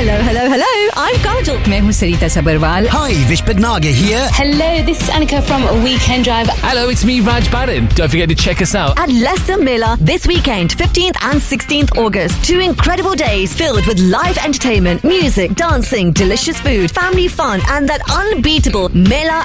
Hello. I'm Kajal. मैं हूँ सरिता Sabharwal. Hi, Vish Bidnagar here. Hello, this is Annika from Weekend Drive. Hello, it's me, Raj Barron. Don't forget to check us out At Leicester Miller this weekend, 15th and 16th August. 2 incredible days filled with live entertainment, music, dancing, delicious food, family fun, and that unbeatable Mela